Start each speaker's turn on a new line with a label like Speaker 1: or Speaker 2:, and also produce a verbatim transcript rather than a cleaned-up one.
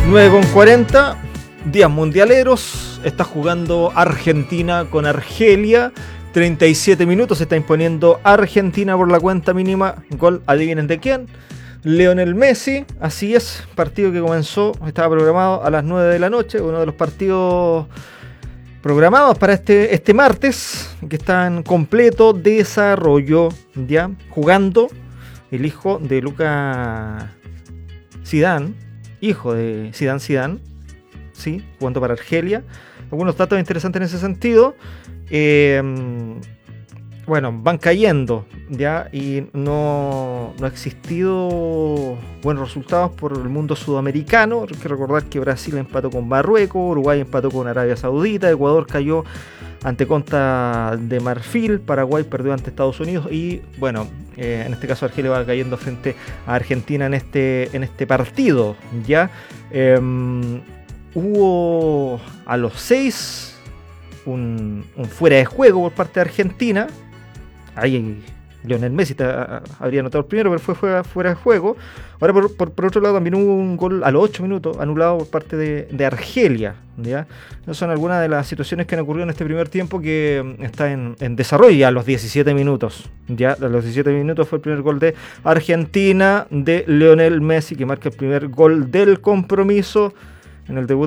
Speaker 1: nueve con cuarenta, días mundialeros, está jugando Argentina con Argelia, treinta y siete minutos, se está imponiendo Argentina por la cuenta mínima, gol, adivinen de quién, Lionel Messi, así es, partido que comenzó, estaba programado a las nueve de la noche, uno de los partidos programados para este, este martes, que está en completo desarrollo, ya, jugando el hijo de Luka Zidane, hijo de Zidane Zidane, sí, jugando para Argelia. Algunos datos interesantes en ese sentido. Eh, bueno, van cayendo ya y no, no ha existido buenos resultados por el mundo sudamericano. Hay que recordar que Brasil empató con Marruecos, Uruguay empató con Arabia Saudita, Ecuador cayó ante Costa de Marfil, Paraguay perdió ante Estados Unidos y bueno, eh, en este caso Argelia va cayendo frente a Argentina en este, en este partido. Ya eh, hubo a los seis un, un fuera de juego por parte de Argentina. Ahí Lionel Messi ta, habría anotado el primero, pero fue fuera, fuera de juego. Ahora, por, por, por otro lado, también hubo un gol a los ocho minutos anulado por parte de, de Argelia. ¿Ya? Esas son algunas de las situaciones que han ocurrido en este primer tiempo que está en, en desarrollo ya a los diecisiete minutos. Ya a los diecisiete minutos fue el primer gol de Argentina, de Lionel Messi, que marca el primer gol del compromiso en el debut